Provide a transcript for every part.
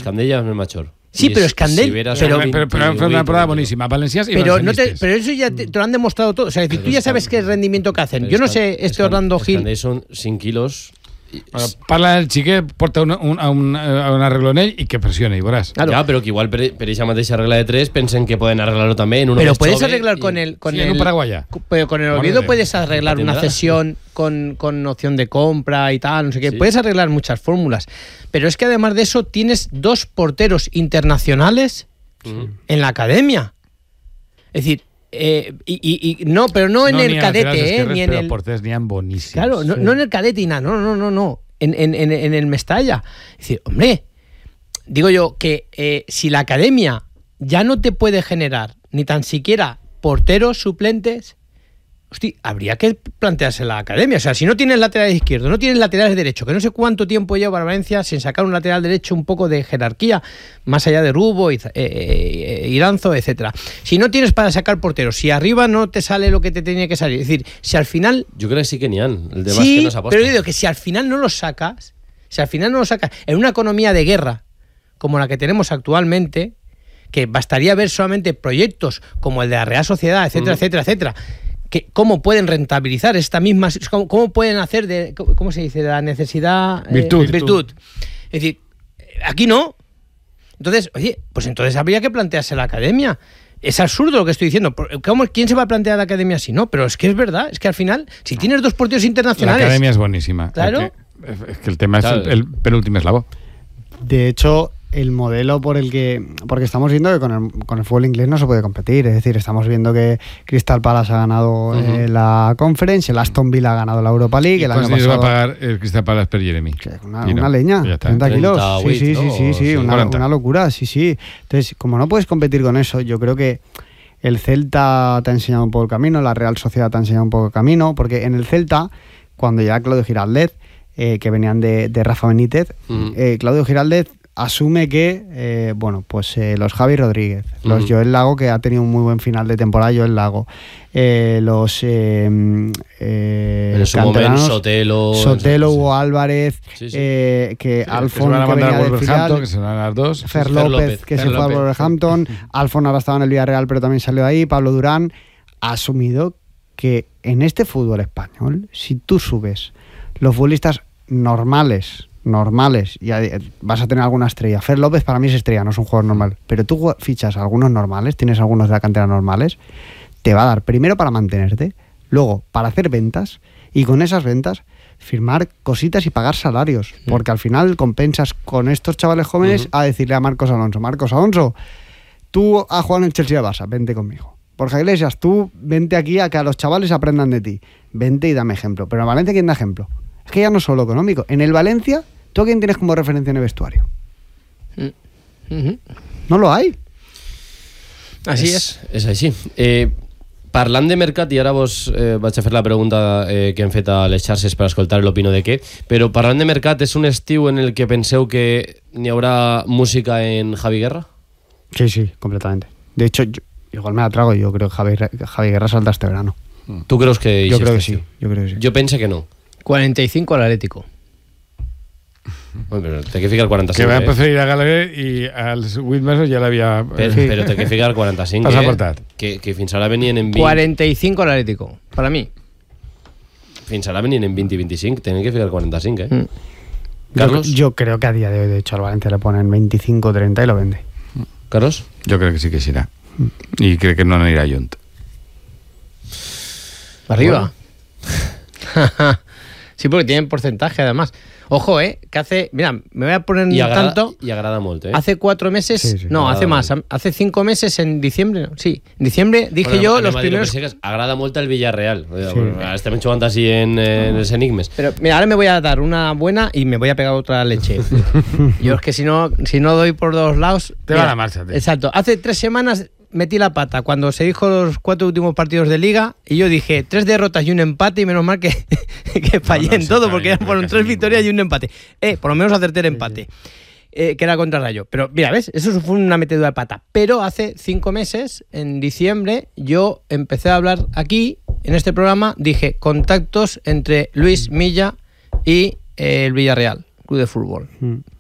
Escandella es Machor. Sí, pero Escandella... pero fue una temporada buenísima. Valencians y pero eso ya te lo han demostrado todo. O sea, tú ya sabes qué rendimiento que hacen. Yo no sé, Orlando Gil... Escandella son 5 quilos... Parla el xiquet, porta un arreglo en ell i que pressione, i veuràs. Claro. Ja, però que igual per esa mateixa regla de 3 pensen que pueden arreglarlo también. Pero puedes arreglar con el... en un paraguaya. Pero con el Oviedo puedes arreglar una cesión con opción de compra y tal, no sé qué. Puedes arreglar muchas fórmulas. Pero es que además de eso tienes 2 porteros internacionales en la academia. Es decir... no, pero no en el cadete, ni en el porteros ni en bonísimos. Claro, no en el cadete y nada, no. En el Mestalla. Es decir, hombre, digo yo que si la academia ya no te puede generar ni tan siquiera porteros suplentes, hostia, habría que plantearse la academia. O sea, si no tienes laterales izquierdos, no tienes laterales derechos, que no sé cuánto tiempo lleva Valencia sin sacar un lateral derecho un poco de jerarquía, más allá de Rubo, Iranzo, etcétera. Si no tienes para sacar porteros, si arriba no te sale lo que te tenía que salir, es decir, si al final... Yo creo que sí que ni han, el de sí, que nos aposta. Pero digo que si al final no los sacas, en una economía de guerra como la que tenemos actualmente, que bastaría ver solamente proyectos como el de la Real Sociedad, etcétera, que cómo pueden rentabilizar esta misma... Cómo pueden hacer de... ¿Cómo se dice? De la necesidad... Virtud. Es decir, aquí no. Entonces, oye, pues entonces habría que plantearse la academia. Es absurdo lo que estoy diciendo. ¿Quién se va a plantear la academia si no? Pero es que es verdad. Es que al final, si tienes 2 porteros internacionales... La academia es buenísima. Claro. Es que el tema es el penúltimo eslabón. De hecho... el modelo porque estamos viendo que con el fútbol inglés no se puede competir, es decir, estamos viendo que Crystal Palace ha ganado la Conference, el Aston Villa ha ganado la Europa League, el año pasado va a pagar el Crystal Palace per Jeremy? Una leña, 30 kilos, sí, una locura, sí. Entonces, como no puedes competir con eso, yo creo que el Celta te ha enseñado un poco el camino, la Real Sociedad te ha enseñado un poco el camino, porque en el Celta, cuando ya Claudio Giraldez, que venían de Rafa Benítez, Claudio Giraldez asume que los Javi Rodríguez, los Joel Lago, que ha tenido un muy buen final de temporada, Joel Lago, los en su momento Sotelo, Hugo Álvarez, que Alfon, que venía del filial, que se van a las 2, Fer López, que se fue al Wolverhampton, Alfon ahora estaba en el Villarreal pero también salió de ahí, Pablo Durán, ha asumido que en este fútbol español, si tú subes los futbolistas normales, y vas a tener alguna estrella. Fer López para mí es estrella, no es un jugador normal, pero tú fichas a algunos normales, tienes algunos de la cantera normales, te va a dar primero para mantenerte, luego para hacer ventas, y con esas ventas firmar cositas y pagar salarios, porque al final compensas con estos chavales jóvenes a decirle a Marcos Alonso, tú has jugado en el Chelsea de Barça, vente conmigo. Borja Iglesias, tú vente aquí a que a los chavales aprendan de ti, vente y dame ejemplo. Pero en Valencia, ¿quién da ejemplo? Es que ya no solo económico. En el Valencia, ¿tú a quién tienes como referencia en el vestuario? No lo hay. Así és. És així. Parlant de mercat, i ara vos vaig a fer la pregunta que hem fet a les xarxes per escoltar l'opinió de què, però parlant de mercat, és un estiu en el que penseu que n'hi haurà música en Javi Guerra? Sí, completamente. De hecho, igual me la trago, yo creo que Javi Guerra salta este verano. ¿Tú crees que yo creo que sí? Yo pensé que no. 45 al Atlético. Bueno, pero té que ficar 45. Que va preferir a Gallagher i als 8 mesos ja l'havia... Però té que ficar 45. T'has apartat. Que fins ara venien en 20. 45 al Atlético, para mí. Fins ara venien en 20 y 25, tienen que ficar 45, Carlos. Yo creo que a día de hoy, de hecho, al Valencia le ponen 25, 30 y lo vende. Carlos? Jo crec que sí que serà. I crec que no anirà junt. Arriba. Bueno. Sí, porque tienen porcentaje además. Ojo, que hace... Mira, me voy a poner tanto... Y agrada mucho, Hace 4 meses... Sí, no, hace más. Hace 5 meses, en diciembre... Sí, en diciembre dije yo los primeros... Agrada mucho el Villarreal. Estem jugant así en els enigmes. Pero mira, ahora me voy a dar una buena y me voy a pegar otra leche. Yo es que si no doy por 2 lados... Te va la marcha. Tío. Exacto. Hace 3 semanas... metí la pata cuando se dijo los 4 últimos partidos de Liga y yo dije 3 derrotas y un empate y menos mal que fallé en todo porque fueron 3 victorias y un empate. Por lo menos acerté el empate, que era contra Rayo. Pero mira, ¿ves? Eso fue una metedura de pata. Pero hace 5 meses, en diciembre, yo empecé a hablar aquí, en este programa, dije contactos entre Luis Milla y el Villarreal, Club de Fútbol.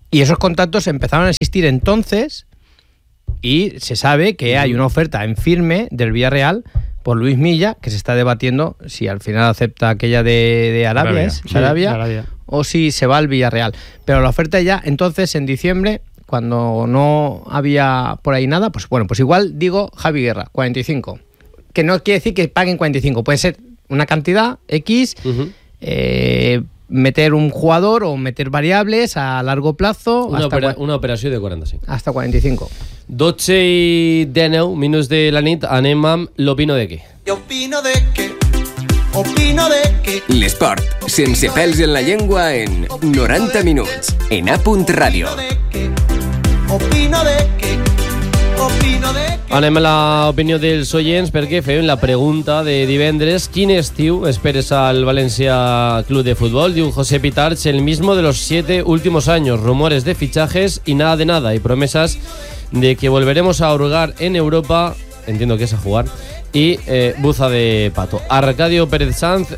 Y esos contactos empezaron a existir entonces y se sabe que hay una oferta en firme del Villarreal por Luis Milla, que se está debatiendo si al final acepta aquella de Arabia, ¿es? Sí, Arabia, o si se va al Villarreal. Pero la oferta ya entonces en diciembre, cuando no había por ahí nada, pues bueno, pues igual digo Javi Guerra, 45. Que no quiere decir que paguen 45, puede ser una cantidad X, meter un jugador o meter variables a largo plazo. Una operació de 45. Hasta 45. 12:19 minuts de la nit, anem amb l'Opino de què. Opino de què? L'esport, sense pèls en la llengua, en 90 minuts, en A. Ràdio. Opino de què? Anem a l'opinió dels oients perquè fem la pregunta de divendres. Quin estiu esperes al Valencia Club de Fútbol? Diu José Pitarch, el mismo de los 7 últimos años. Rumores de fichajes y nada de nada. Y promesas de que volveremos a hurgar en Europa, entiendo que es a jugar, y buza de pato. Arcadio Pérez Sanz,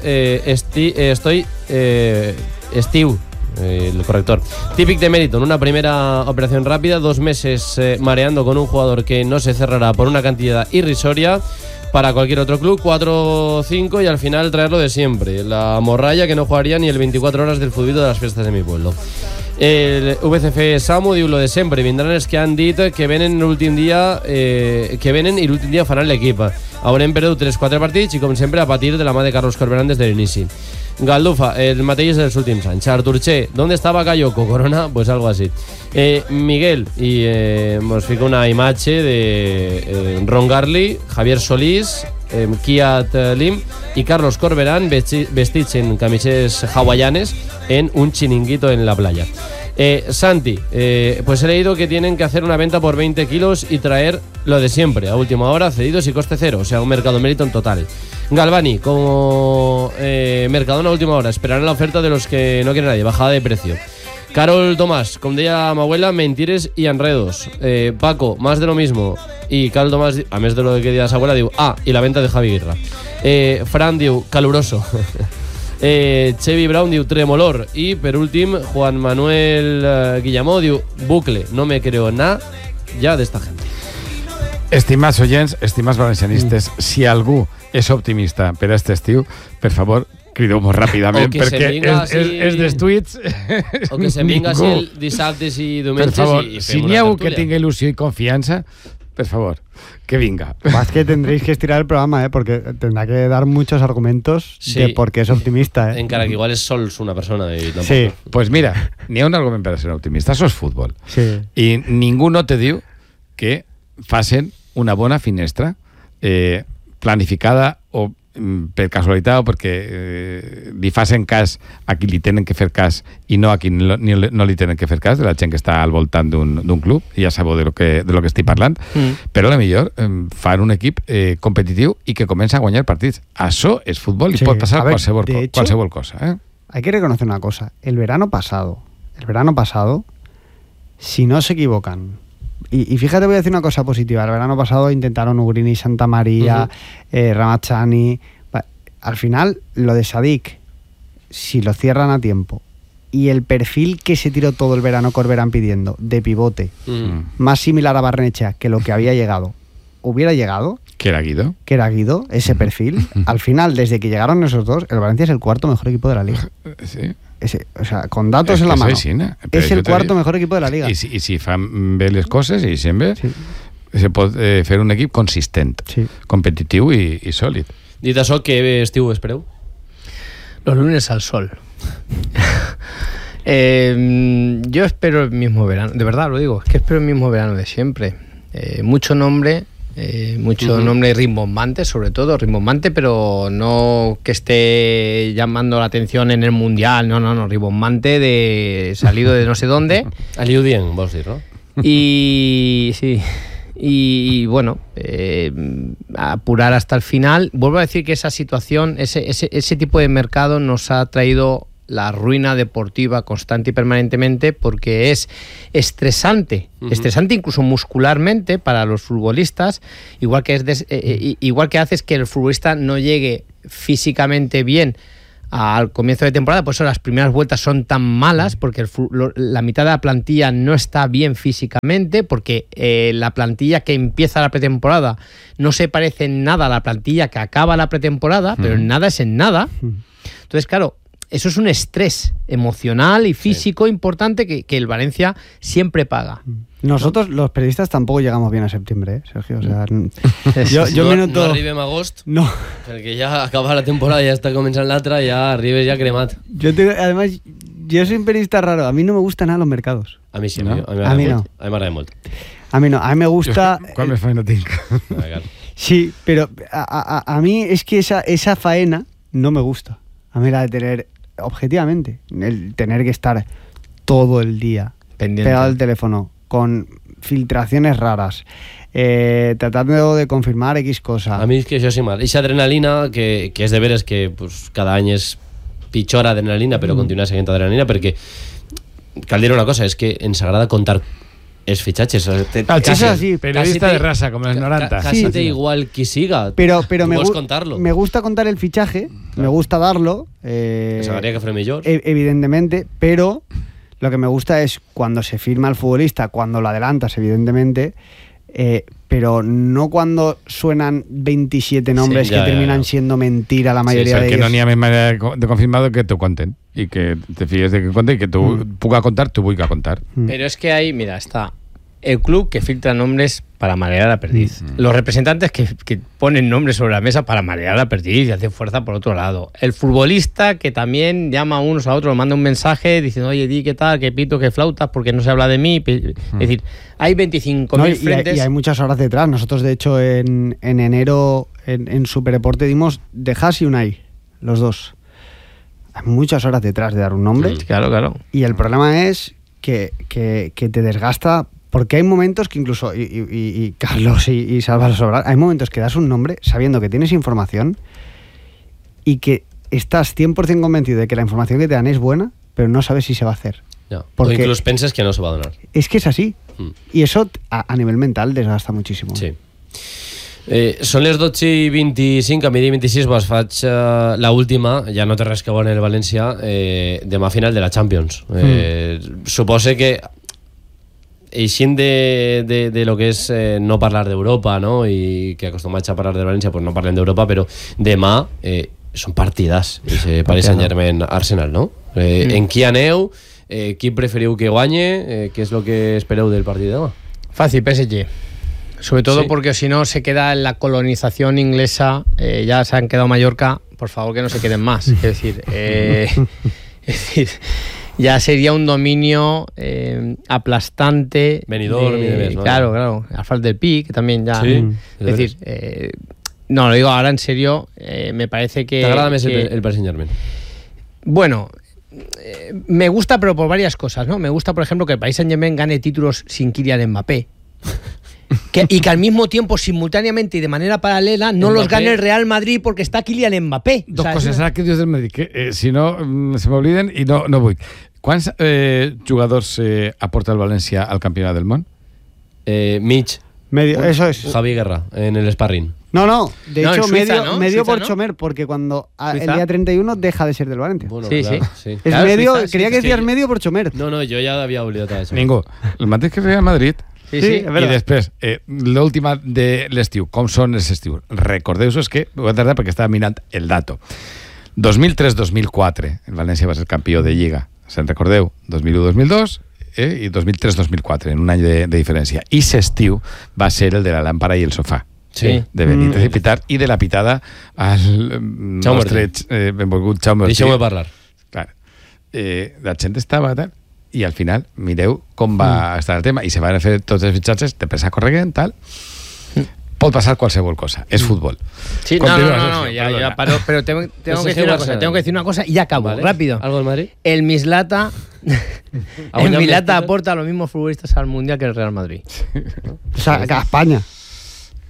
estiu. El corrector. Típic de Meriton, una primera operación rápida, 2 meses mareando con un jugador que no se cerrará por una cantidad irrisoria para cualquier otro club, 4 o 5 y al final traerlo de siempre. La morralla que no jugaría ni el 24 horas del futbito de las fiestas de mi pueblo. El VCF Samu diu lo de sempre, vindran els que han dit que venen l'últim dia i l'últim dia faran l'equip. Haurem perdut 3-4 partits i com sempre a patir de la mà de Carlos Corberán des de l'inici. Galdufa, el mateix dels últims anys. Arturché, ¿dónde estaba Cayoko? Corona, pues algo así. Miguel, y nos fica una imatge de Ron Garli, Javier Solís, Kiat Lim y Carlos Corberán vestits en camisetas hawaianes en un chiringuito en la playa. Santi, pues he leído que tienen que hacer una venta por 20 kilos y traer lo de siempre, a última hora, cedidos y coste cero, o sea, un mercado mérito en total. Galvani, como Mercadona a última hora, esperarán la oferta de los que no quiere nadie, bajada de precio. Carol Tomás, com deia ma abuela, mentires y enredos. Paco, más de lo mismo. Y Carol Tomás, a més de lo que deia sa abuela, diu, y la venta de Javi Guerra. Fran diu, caluroso. Chevy Brown diu, tremolor. Y per últim, Juan Manuel Guillamó diu, bucle, no me creo nada ya de esta gente. Estimats oients, estimats valencianistes, si algú és optimista per a aquest estiu, per favor, crideu-nos ràpidament, perquè és dels tuits... O que se'n vinga així el dissabtes i diumenges. Per favor, i si n'hi ha que tingui il·lusió i confiança, per favor, que venga. Más que tendréis que estirar el programa, porque tendrá que dar muchos argumentos de por qué es optimista. Encara que igual és sols una persona. Sí. Pues mira, n'hi ha un argument per a ser optimista, això és futbol. Sí. I ningú no te diu que facin una bona finestra planificada o per casualitat o perquè li facin cas a qui li tenen que fer cas i no a qui no li tenen que fer cas, de la gent que està al voltant d'un club, i ja sabeu de lo que estic parlant, però a lo millor fan un equip competitiu i que comença a guanyar partits. Això és futbol i pot passar qualsevol cosa. Hay que reconocer una cosa, el verano pasado, si no se equivocan, y fíjate, voy a decir una cosa positiva. El verano pasado intentaron Ugrini, Santa María, Ramachani. Al final, lo de Sadik, si lo cierran a tiempo, y el perfil que se tiró todo el verano Corberán pidiendo, de pivote, más similar a Barrenechea que lo que había llegado, hubiera llegado. ¿Que era Guido? Ese perfil. Al final, desde que llegaron esos dos, el Valencia es el cuarto mejor equipo de la liga. Sí. O sea, con datos en la mano. Es el cuarto mejor equipo de la liga. I si fan bé les coses, i sempre, se pot fer un equip consistent, competitiu i sòlid. Dit això, què estiu espereu? Los lunes al sol. Yo espero el mismo verano, de verdad lo digo, es que espero el mismo verano de siempre. Mucho nombre rimbombante, sobre todo rimbombante, pero no que esté llamando la atención en el mundial, no, rimbombante de salido de no sé dónde. Aliu dient, vols dir, no? Y sí, y bueno, apurar hasta el final. Vuelvo a decir que esa situación, ese tipo de mercado nos ha traído la ruina deportiva constante y permanentemente, porque es estresante, estresante incluso muscularmente para los futbolistas, igual que haces que el futbolista no llegue físicamente bien al comienzo de temporada, por eso las primeras vueltas son tan malas, porque la mitad de la plantilla no está bien físicamente, porque la plantilla que empieza la pretemporada no se parece en nada a la plantilla que acaba la pretemporada, pero en nada es en nada. Entonces, claro, eso es un estrés emocional y físico importante que el Valencia siempre paga. Nosotros, los periodistas, tampoco llegamos bien a septiembre, ¿eh, Sergio? O sea, yo me noto... No arribem a agost, No. perquè ja acaba la temporada, ja està començant l'altra, ja arribes ja cremat. Además, yo soy un periodista raro. A mí no me gustan nada los mercados. A mi sí, No? A mí no. A mi m'agrada molt. A mí no. A mí me gusta... Quan me fa no tinc. Sí, pero a mí es que esa faena no me gusta. A mí la de tener, objetivamente, el tener que estar todo el día Pendiente. pegado al teléfono con filtraciones raras, tratando de confirmar X cosa. A mi és que això sí mal. Eixa adrenalina, que és de veres que pues, cada any és pitjor adrenalina, però continua sent adrenalina, perquè cal dir una cosa, és que ens agrada contar els fitxatges. Eso es así. Periodista de raza, como en los 90. Casi Sí, te sí. igual qui siga. Pero Tu me, vols contarlo. me gusta contar el fichaje, me gusta darlo, Que s'agradaria que fos millor. evidentemente, pero lo que me gusta es cuando se firma el futbolista, cuando lo adelantas, evidentemente, pero no cuando suenan 27 nombres Sí, ya, que terminan ya. siendo mentira la mayoría de que ellos. no n'hi ha més manera de confirmado que t'ho conten i que te fies de que conten i que tu puga contar, tu vulga contar. Pero es que hay, mira, está el club que filtra nombres para marear a la perdiz. Los representantes que ponen nombres sobre la mesa para marear a la perdiz y hacen fuerza por otro lado. El futbolista que también llama a unos a otros, manda un mensaje diciendo, oye, di qué tal, qué pito, qué flautas, porque no se habla de mí. Es decir, hay 25.000 No, frentes. y hay muchas horas detrás. Nosotros, de hecho, en enero en Superdeporte dimos de Haas y Unai, los dos. Hay muchas horas detrás de dar un nombre. Claro, claro. Y el problema es que te desgasta, porque hay momentos que incluso, y Carlos y Salva Sobral, hay momentos que das un nombre sabiendo que tienes información y que estás 100% convencido de que la información que te dan es buena, pero no sabes si se va a hacer. Ja. O Porque- inclús penses que no se va a donar. Es que es así. Mm. Y eso a nivel mental desgasta muchísimo. Sí. Són les 12:25, a midi 26 vos faig la última, ja no té res que veure en el València, demà final de la Champions. Supose que eixint de lo que és no parlar d'Europa, no? I que acostumats a parlar de València pues no parlem d'Europa, però demà són partidars, Paris Saint-Germain Arsenal, no? En qui aneu? Qui preferiu que guanye? Què és el que espereu del partit de demà? Fácil, PSG. Sobre todo Sí. porque si no se queda en la colonización inglesa, ya se han quedado Mallorca, por favor que no se queden más. Es decir, ya sería un dominio aplastante. Benidorm y demás, ¿no? Claro, Asfalt del Pi, que también ya. Sí, Es decir, no, lo digo ahora en serio, me parece que. T'agrada més que- el Paris Saint-Germain? Bueno, me gusta, pero por varias cosas, ¿no? Me gusta, por ejemplo, que el Paris Saint-Germain gane títulos sin Kylian Mbappé. Y que al mismo tiempo, simultáneamente y de manera paralela, no los Mbappé. gane el Real Madrid porque está Kylian Mbappé. Dos O sea, coses, es una- ara que dius del Madrid, que si no se m'obliden i no vull. Quants jugadors aporta el València al Campionat del Món? Mitch, Medio, eso es. Javi Guerra, en el sparring. No, de No, hecho, en Suiza, medio, ¿no? medio Suiza, por ¿no? Chomer, porque cuando el Suiza. día 31 deja de ser del Valencia. Bueno, Sí, claro, sí. Es Claro, medio, Suiza, creía que Suiza. decías medio por Chomer. No, jo ja havia oblidat això. Ningú. El mateix que Real Madrid. Sí, Sí, sí. es verdad. I després, l'última de l'estiu. Com són els estius? Recordeu-vos que, ho he tardar perquè estava mirant el dato. 2003-2004, el València va ser campió de Lliga. Se'n recordeu? 2001-2002 i 2003-2004, en un any de diferència. I s'estiu va ser el de la làmpara i el sofà. Sí. De Benítez i Pitar i de la pitada al nostre benvolgut Jaume Ortí. Deixeu-me parlar. Clar, la gent estava tal, i al final mireu com va estar el tema i se van fer tots els fitxatges de pressa corregent, tal. Pot passar qualsevol cosa, és futbol. Sí, Continúa, no, Sergio, ya perdona. paro, pero tengo que decir una cosa, y ya acabo, Vale. rápido. ¿Algo del Madrid? El Mislata ¿A un Mislata Título? aporta los mismos futbolistas al Mundial que el Real Madrid. O sea, a España.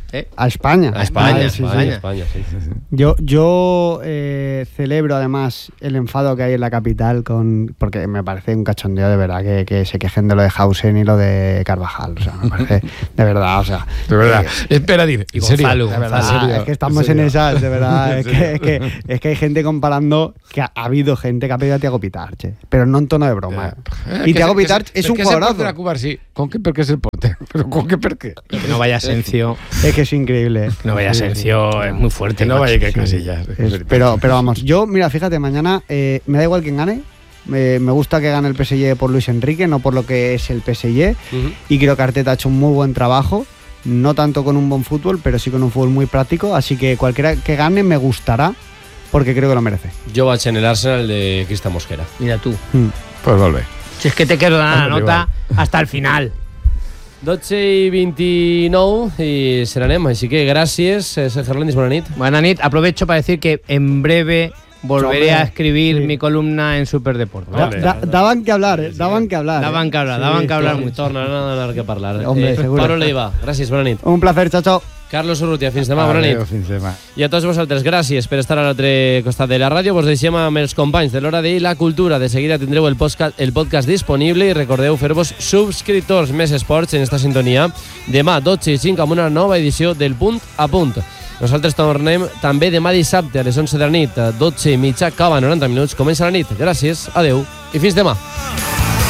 A España. A España, Sí, sí. España, sí. Yo celebro además el enfado que hay en la capital porque me parece un cachondeo de verdad que se quejen de lo de Hausen y lo de Carvajal. O sea, me parece de verdad, o sea. De verdad. Espera, dir, en serio. Gonzalo, De verdad, Gonzalo. en serio, Es que estamos en esas, de verdad. Es que hay gente comparando que ha habido gente que ha pedido a Thiago Pitarch, pero no en tono de broma. Y Thiago Pitarch es un jugadorazo. De la Cuba, sí. ¿Con qué? Porque es el portero. Pero ¿con qué? ¿Por qué? Que no vaya Asensio. Es que es increíble. No vaya Asensio, es muy fuerte. Que no macho. vaya que Casillas. Pero vamos, yo, mira, fíjate, mañana me da igual quién gane. Me gusta que gane el PSG por Luis Enrique, no por lo que es el PSG. Y creo que Arteta ha hecho un muy buen trabajo. No tanto con un buen fútbol, pero sí con un fútbol muy práctico. Así que cualquiera que gane me gustará, porque creo que lo merece. Jo vaig en el Arsenal de Cristian Mosquera. Mira tú. Pues volve. Si es que te quiero dar la nota hasta el final. 12:29 i se n'anem, així que gràcies, Sergio Hernández, bona nit. Buenas noches. Aprovecho para decir que en breve volveré Hombre, a escribir sí. mi columna en Superdeporte. Daban que hablar, daban que hablar. Daban que hablar mucho. Tornaran a donar que parlar. Hombre, seguro. Pablo Leiva, gràcies, bona nit. Un placer, chao, chao. Carlos Urrutia, fins demà, bona nit. Adéu, fins demà. I a tots vosaltres, gràcies per estar a l'altre costat de la ràdio. Vos deixem amb els companys de l'Hora de la Cultura. De seguida tindreu el podcast disponible i recordeu fer-vos subscriptors. Més esports en esta sintonia. Demà, 12:05, amb una nova edició del Punt a Punt. Nosaltres tornem també demà dissabte a les 11 de la nit. 12:30, acaba 90 minuts. Comença la nit. Gràcies, adeu i fins demà.